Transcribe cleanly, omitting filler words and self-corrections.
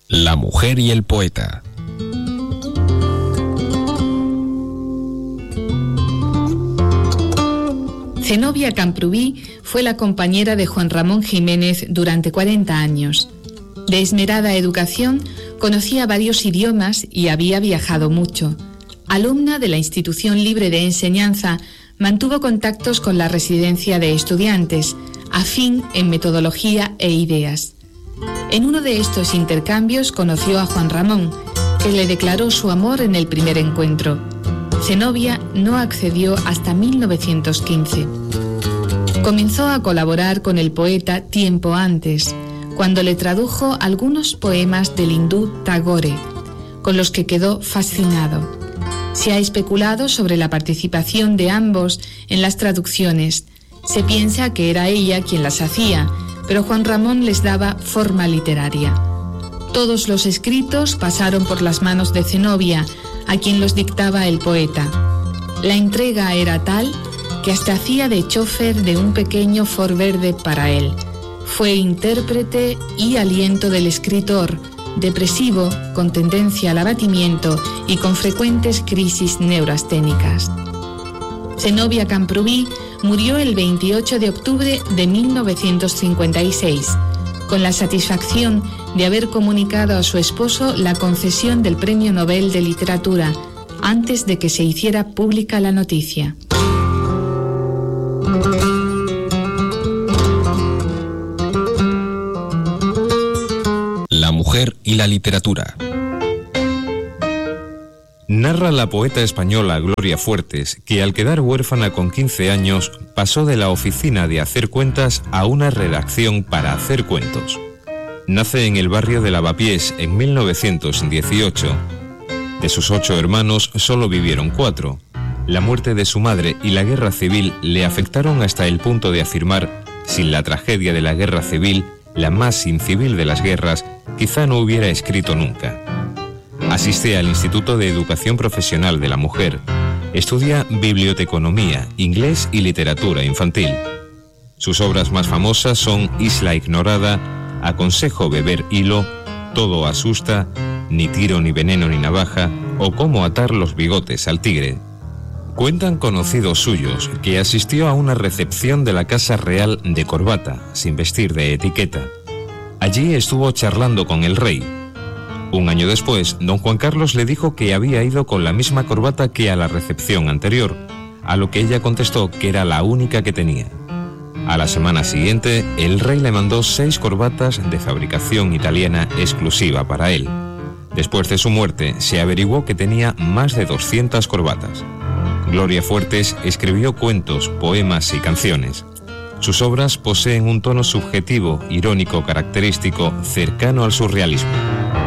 La mujer y el poeta. Zenobia Camprubí fue la compañera de Juan Ramón Jiménez durante 40 años. De esmerada educación, conocía varios idiomas y había viajado mucho. Alumna de la Institución Libre de Enseñanza, mantuvo contactos con la residencia de estudiantes, afín en metodología e ideas. En uno de estos intercambios conoció a Juan Ramón, que le declaró su amor en el primer encuentro. Zenobia no accedió hasta 1915. Comenzó a colaborar con el poeta tiempo antes, cuando le tradujo algunos poemas del hindú Tagore, con los que quedó fascinado. Se ha especulado sobre la participación de ambos en las traducciones. Se piensa que era ella quien las hacía, pero Juan Ramón les daba forma literaria. Todos los escritos pasaron por las manos de Zenobia, a quien los dictaba el poeta. La entrega era tal que hasta hacía de chofer de un pequeño Ford verde para él. Fue intérprete y aliento del escritor, depresivo, con tendencia al abatimiento y con frecuentes crisis neurasténicas. Zenobia Camprubí murió el 28 de octubre de 1956, con la satisfacción de haber comunicado a su esposo la concesión del Premio Nobel de Literatura, antes de que se hiciera pública la noticia. La mujer y la literatura. Narra la poeta española Gloria Fuertes que al quedar huérfana con 15 años pasó de la oficina de hacer cuentas a una redacción para hacer cuentos. Nace en el barrio de Lavapiés en 1918. De sus 8 hermanos solo vivieron 4. La muerte de su madre y la guerra civil le afectaron hasta el punto de afirmar: sin la tragedia de la guerra civil, la más incivil de las guerras, quizá no hubiera escrito nunca. Asiste al Instituto de Educación Profesional de la Mujer. Estudia biblioteconomía, inglés y literatura infantil. Sus obras más famosas son Isla Ignorada, Aconsejo beber hilo, Todo asusta, Ni tiro ni veneno ni navaja o Cómo atar los bigotes al tigre. Cuentan conocidos suyos que asistió a una recepción de la Casa Real de corbata, sin vestir de etiqueta. Allí estuvo charlando con el rey. Un año después, don Juan Carlos le dijo que había ido con la misma corbata que a la recepción anterior, a lo que ella contestó que era la única que tenía. A la semana siguiente, el rey le mandó 6 corbatas de fabricación italiana exclusiva para él. Después de su muerte, se averiguó que tenía más de 200 corbatas. Gloria Fuertes escribió cuentos, poemas y canciones. Sus obras poseen un tono subjetivo, irónico, característico, cercano al surrealismo.